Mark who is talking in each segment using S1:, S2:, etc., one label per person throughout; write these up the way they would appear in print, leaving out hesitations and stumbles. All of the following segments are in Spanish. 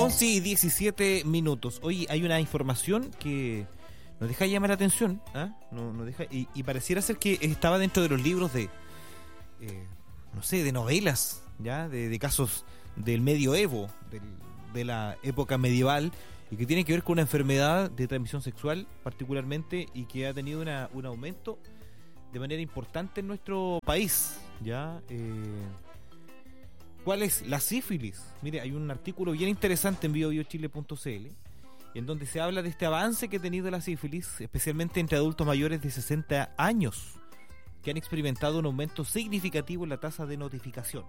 S1: 11:17. Oye, hay una información que nos deja llamar la atención, no deja, y pareciera ser que estaba dentro de los libros de, no sé, de novelas, ya, de casos del medioevo, de la época medieval, y que tiene que ver con una enfermedad de transmisión sexual particularmente, y que ha tenido un aumento de manera importante en nuestro país, ya. ¿Cuál es? La sífilis. Mire, hay un artículo bien interesante en biobiochile.cl en donde se habla de este avance que ha tenido la sífilis, especialmente entre adultos mayores de 60 años, que han experimentado un aumento significativo en la tasa de notificación.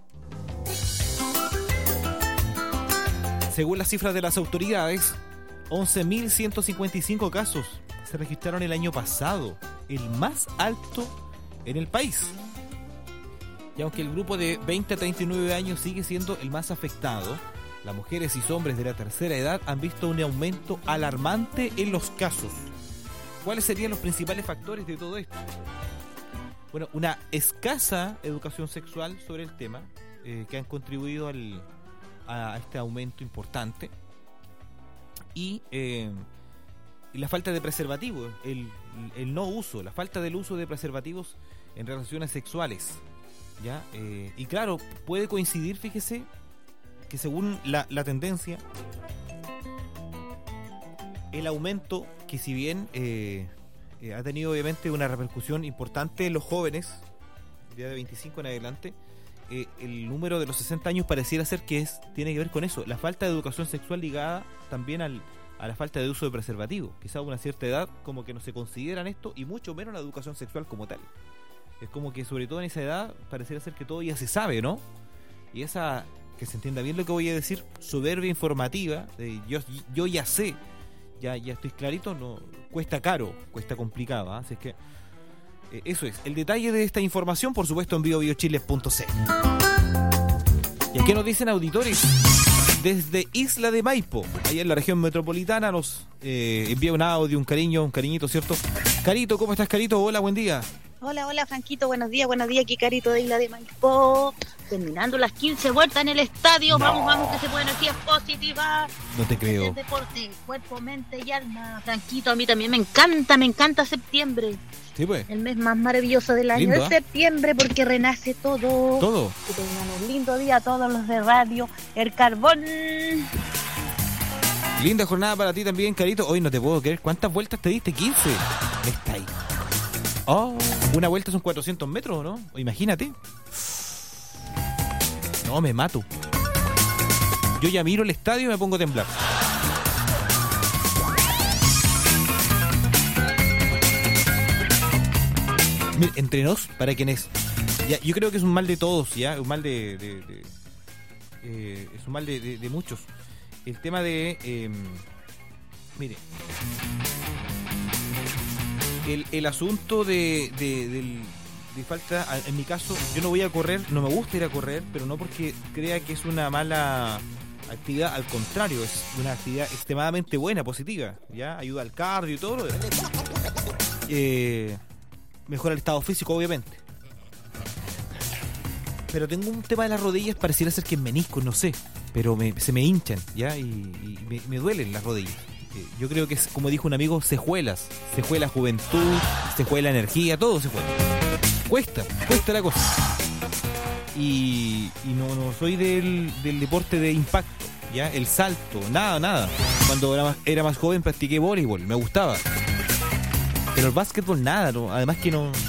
S1: Según las cifras de las autoridades, 11.155 casos se registraron el año pasado, el más alto en el país. Y aunque el grupo de 20 a 39 años sigue siendo el más afectado, las mujeres y hombres de la tercera edad han visto un aumento alarmante en los casos. ¿Cuáles serían los principales factores de todo esto? Bueno, una escasa educación sexual sobre el tema, que han contribuido a este aumento importante, y la falta de preservativos, el no uso, la falta del uso de preservativos en relaciones sexuales, ¿ya? Y claro, puede coincidir, fíjese, que según la tendencia, el aumento, que si bien ha tenido obviamente una repercusión importante en los jóvenes, ya de 25 en adelante, el número de los 60 años pareciera ser que tiene que ver con eso, la falta de educación sexual ligada también a la falta de uso de preservativo. Quizá a una cierta edad como que no se consideran esto, y mucho menos la educación sexual como tal. Es como que sobre todo en esa edad pareciera ser que todo ya se sabe, ¿no? Y esa, que se entienda bien lo que voy a decir, soberbia informativa, de yo ya sé, ya estoy clarito, no cuesta caro, cuesta complicado, ¿eh? Así es que eso es el detalle de esta información, por supuesto, en biobiochile.cl. ¿Y aquí nos dicen auditores desde Isla de Maipo, allá en la región metropolitana? Nos envía un audio, un cariñito, ¿cierto? Carito, ¿cómo estás, Carito? Hola, buen día.
S2: Hola, Franquito, buenos días, aquí Carito de Isla de Maipo, terminando las 15 vueltas en el estadio. No. Vamos, que se puede, energía positiva.
S1: No te creo.
S2: Es deporte, cuerpo, mente y alma. Franquito, a mí también me encanta septiembre.
S1: Sí, pues.
S2: El mes más maravilloso del año.
S1: Lindo,
S2: es septiembre, porque renace todo.
S1: Todo.
S2: Que tengan un lindo día a todos los de radio El Carbón.
S1: Linda jornada para ti también, Carito. Hoy no te puedo creer. ¿Cuántas vueltas te diste? 15. Está ahí. Oh, una vuelta son 400 metros, ¿no? Imagínate. No, me mato. Yo ya miro el estadio y me pongo a temblar. Mira, entre nos, para quienes... Ya, yo creo que es un mal de todos, ¿ya? Un mal es un mal de muchos. El tema de... mire... El asunto de falta, en mi caso, yo no voy a correr, no me gusta ir a correr, pero no porque crea que es una mala actividad, al contrario, es una actividad extremadamente buena, positiva, ya ayuda al cardio y todo lo demás. Mejora el estado físico, obviamente. Pero tengo un tema de las rodillas, pareciera ser que es menisco, no sé, pero se me hinchan, ya, y me duelen las rodillas. Yo creo que es, como dijo un amigo, secuela juventud, secuela energía, todo se cuesta la cosa. Y no soy del deporte de impacto, ya, el salto, nada. Cuando era más joven practiqué voleibol, me gustaba. Pero el básquetbol nada, no. Además que no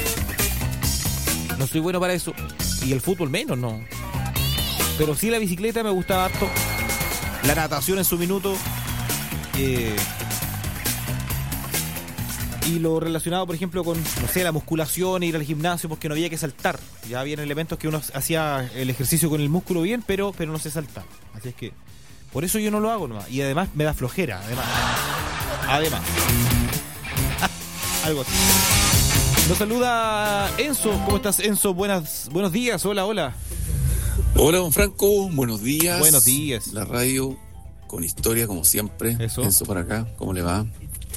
S1: soy bueno para eso. Y el fútbol menos, no. Pero sí la bicicleta me gustaba harto. La natación en su minuto. Y lo relacionado, por ejemplo, con, no sé, la musculación, ir al gimnasio, porque no había que saltar. Ya habían elementos que uno hacía el ejercicio con el músculo bien, pero no se saltaba. Así es que, por eso yo no lo hago nomás. Y además me da flojera, además. Algo así. Nos saluda Enzo. ¿Cómo estás, Enzo? Buenos días. Hola.
S3: Hola, don Franco. Buenos días.
S1: Buenos días.
S3: La radio con historia, como siempre.
S1: Eso.
S3: Enzo para acá. ¿Cómo le va?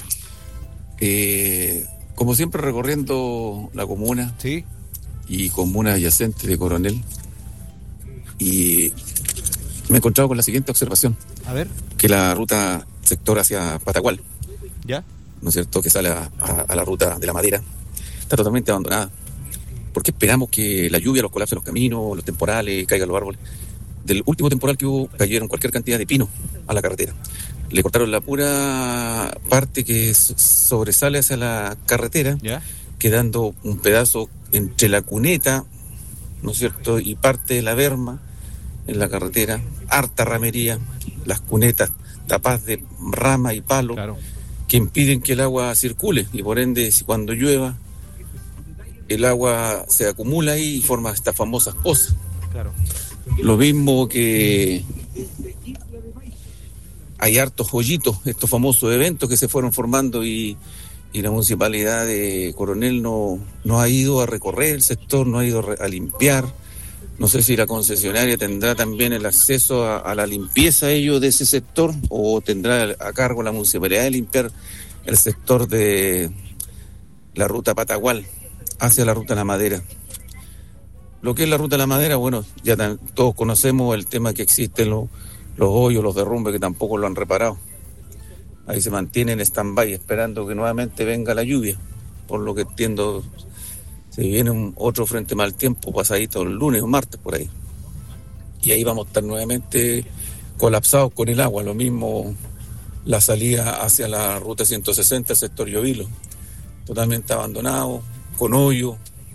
S3: Como siempre, recorriendo la comuna.
S1: Sí.
S3: Y comuna adyacente de Coronel. Y me he encontrado con la siguiente observación,
S1: A ver,
S3: que la ruta sector hacia Patagual,
S1: ¿ya?
S3: ¿no es cierto?, que sale a la ruta de la Madera, está totalmente abandonada. ¿Por qué esperamos que la lluvia, los colapsos de los caminos, los temporales, caigan los árboles? Del último temporal que hubo, cayeron cualquier cantidad de pinos a la carretera. Le cortaron la pura parte que sobresale hacia la carretera,
S1: ¿Ya?
S3: quedando un pedazo entre la cuneta, ¿no es cierto?, y parte de la berma en la carretera, harta ramería, las cunetas tapadas de rama y palo,
S1: Claro.
S3: que impiden que el agua circule, y por ende, si cuando llueva, el agua se acumula ahí y forma estas famosas pozas.
S1: Claro.
S3: Lo mismo que hay hartos hoyitos, estos famosos eventos que se fueron formando y la municipalidad de Coronel no ha ido a recorrer el sector, no ha ido a limpiar. No sé si la concesionaria tendrá también el acceso a la limpieza ellos de ese sector, o tendrá a cargo la municipalidad de limpiar el sector de la ruta Patagual hacia la ruta La Madera. Lo que es la ruta La Madera, bueno, ya todos conocemos el tema que existen los hoyos, los derrumbes que tampoco lo han reparado. Ahí se mantiene en stand-by esperando que nuevamente venga la lluvia. Por lo que entiendo, se viene otro frente mal tiempo pasadito el lunes o martes por ahí. Y ahí vamos a estar nuevamente colapsados con el agua. Lo mismo la salida hacia la ruta 160, el sector Llovilo. Totalmente abandonado, con hoyo.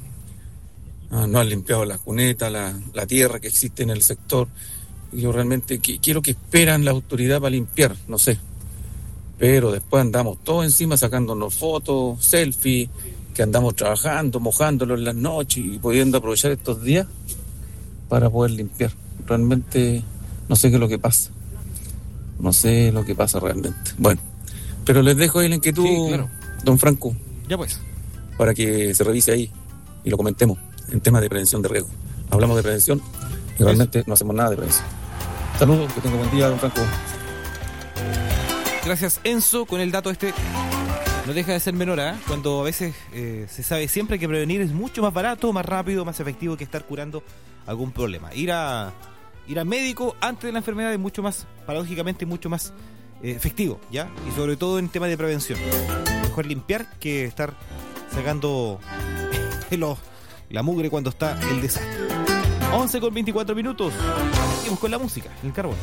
S3: No han limpiado las cunetas, la tierra que existe en el sector. Yo realmente quiero que esperan la autoridad para limpiar, no sé. Pero después andamos todos encima sacándonos fotos, selfies, que andamos trabajando, mojándolo en las noches y pudiendo aprovechar estos días para poder limpiar. Realmente no sé qué es lo que pasa. No sé lo que pasa realmente. Bueno, pero les dejo ahí la inquietud,
S1: Sí, claro.
S3: don Franco,
S1: Ya pues.
S3: para que se revise ahí y lo comentemos en temas de prevención de riesgo. Hablamos de prevención y realmente no hacemos nada de prevención. Saludos, que tenga buen día, don Franco.
S1: Gracias, Enzo, con el dato no deja de ser menor, ¿eh? Cuando a veces se sabe siempre que prevenir es mucho más barato, más rápido, más efectivo que estar curando algún problema. Ir al médico antes de la enfermedad es mucho más, paradójicamente, mucho más efectivo, ¿ya? Y sobre todo en temas de prevención. Mejor limpiar que estar sacando la mugre cuando está el desastre. 11:24. Seguimos con la música, el carbón.